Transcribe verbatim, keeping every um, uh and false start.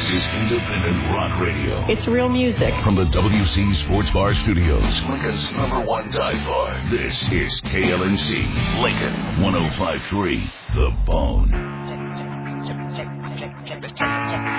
is independent rock radio. It's real music. From the W C Sports Bar Studios, Lincoln's number one dive bar. This is K L N C, Lincoln, one oh five point three, The Bone. Check, check, check, check, check, check, check.